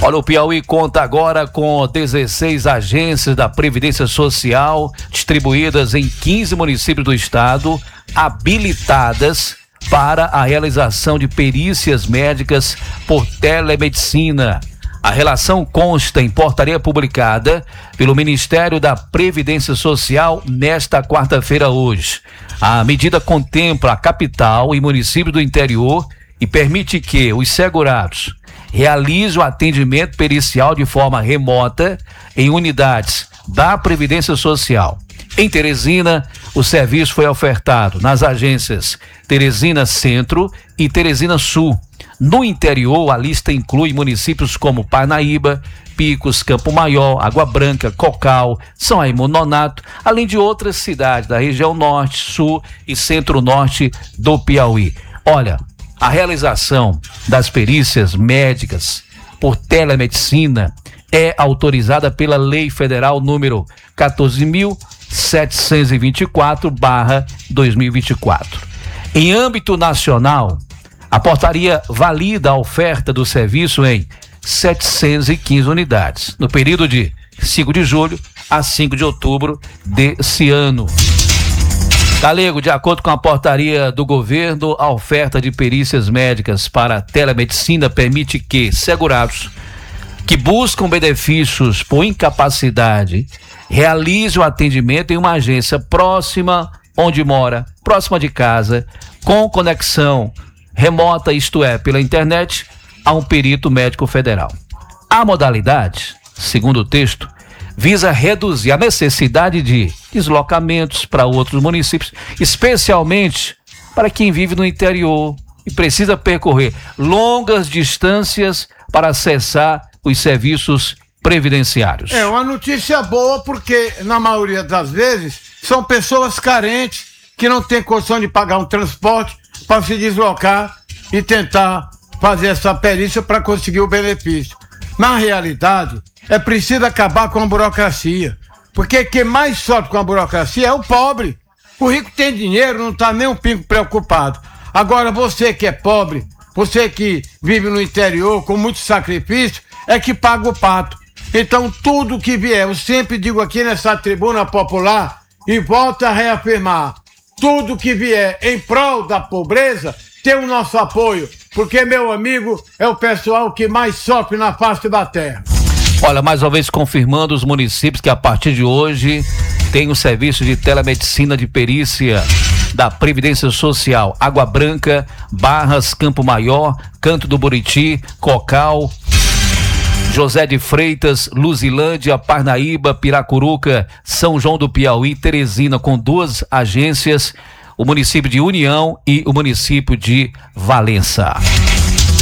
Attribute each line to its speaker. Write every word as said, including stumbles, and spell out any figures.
Speaker 1: Olha, o Piauí conta agora com dezesseis agências da Previdência Social distribuídas em quinze municípios do estado, habilitadas para a realização de perícias médicas por telemedicina. A relação consta em portaria publicada pelo Ministério da Previdência Social nesta quarta-feira hoje. A medida contempla a capital e municípios do interior e permite que os segurados realizem o atendimento pericial de forma remota em unidades da Previdência Social. Em Teresina, o serviço foi ofertado nas agências Teresina Centro e Teresina Sul. No interior, a lista inclui municípios como Parnaíba, Picos, Campo Maior, Água Branca, Cocal, São Raimundo Nonato, além de outras cidades da região norte, sul e centro-norte do Piauí. Olha, a realização das perícias médicas por telemedicina é autorizada pela Lei Federal número quatorze mil setecentos e vinte e quatro barra dois mil e vinte e quatro. Em âmbito nacional, a portaria valida a oferta do serviço em setecentas e quinze unidades, no período de cinco de julho a cinco de outubro desse ano. Galego, de acordo com a portaria do governo, a oferta de perícias médicas para telemedicina permite que segurados que buscam benefícios por incapacidade realizem o atendimento em uma agência próxima onde mora, próxima de casa, com conexão remota, isto é, pela internet, a um perito médico federal. A modalidade, segundo o texto, visa reduzir a necessidade de deslocamentos para outros municípios, especialmente para quem vive no interior e precisa percorrer longas distâncias para acessar os serviços previdenciários.
Speaker 2: É uma notícia boa porque, na maioria das vezes, são pessoas carentes que não têm condição de pagar um transporte para se deslocar e tentar fazer essa perícia para conseguir o benefício. Na realidade, é preciso acabar com a burocracia, porque quem mais sofre com a burocracia é o pobre. O rico tem dinheiro, não está nem um pingo preocupado. Agora, você que é pobre, você que vive no interior com muito sacrifício, é que paga o pato. Então, tudo que vier, eu sempre digo aqui nessa tribuna popular e volto a reafirmar, tudo que vier em prol da pobreza tem o nosso apoio, porque, meu amigo, é o pessoal que mais sofre na face da terra.
Speaker 1: Olha, mais uma vez confirmando os municípios que a partir de hoje tem o serviço de telemedicina de perícia da Previdência Social. Água Branca, Barras, Campo Maior, Canto do Buriti, Cocal, José de Freitas, Luzilândia, Parnaíba, Piracuruca, São João do Piauí, Teresina, com duas agências, o município de União e o município de Valença.